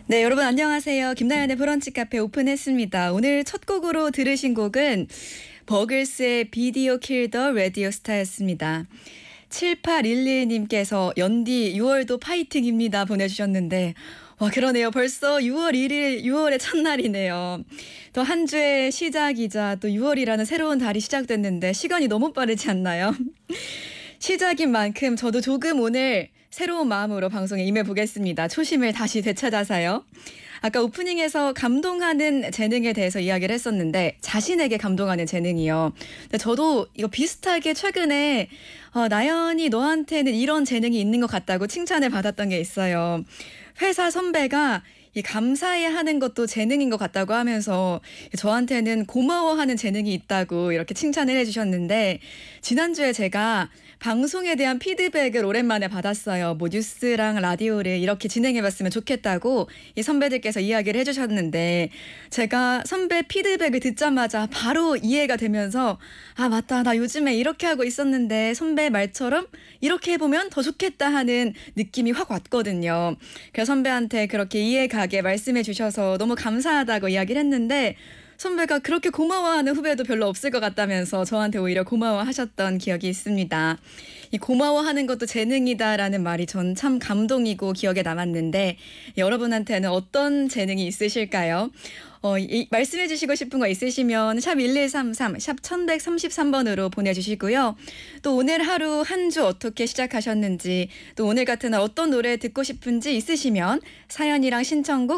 네, 여러분 안녕하세요. 김나연의 브런치 카페 오픈했습니다. 오늘 첫 곡으로 들으신 곡은 버글스의 비디오 킬 더 라디오 스타였습니다. 7811님께서 연디 6월도 파이팅입니다 보내주셨는데 와 그러네요. 벌써 6월 1일 6월의 첫날이네요. 또 한 주의 시작이자 또 6월이라는 새로운 달이 시작됐는데 시간이 너무 빠르지 않나요? 시작인 만큼 저도 조금 오늘 새로운 마음으로 방송에 임해보겠습니다. 초심을 다시 되찾아서요. 아까 오프닝에서 감동하는 재능에 대해서 이야기를 했었는데 자신에게 감동하는 재능이요. 근데 저도 이거 비슷하게 최근에 나연이 너한테는 이런 재능이 있는 것 같다고 칭찬을 받았던 게 있어요. 회사 선배가 이 감사해 하는 것도 재능인 것 같다고 하면서 저한테는 고마워하는 재능이 있다고 이렇게 칭찬을 해주셨는데 지난주에 제가 방송에 대한 피드백을 오랜만에 받았어요. 뭐 뉴스랑 라디오를 이렇게 진행해봤으면 좋겠다고 이 선배들께서 이야기를 해주셨는데 제가 선배 피드백을 듣자마자 바로 이해가 되면서 아 맞다 나 요즘에 이렇게 하고 있었는데 선배 말처럼 이렇게 해보면 더 좋겠다 하는 느낌이 확 왔거든요. 그래서 선배한테 그렇게 이해가게 말씀해 주셔서 너무 감사하다고 이야기를 했는데 선배가 그렇게 고마워하는 후배도 별로 없을 것 같다면서 저한테 오히려 고마워하셨던 기억이 있습니다. 이 고마워하는 것도 재능이다라는 말이 전 참 감동이고 기억에 남았는데 여러분한테는 어떤 재능이 있으실까요? 말씀해 주시고 싶은 거 있으시면 샵 1133, 샵 1133번으로 보내주시고요. 또 오늘 하루 한 주 어떻게 시작하셨는지 또 오늘 같은 날 어떤 노래 듣고 싶은지 있으시면 사연이랑 신청곡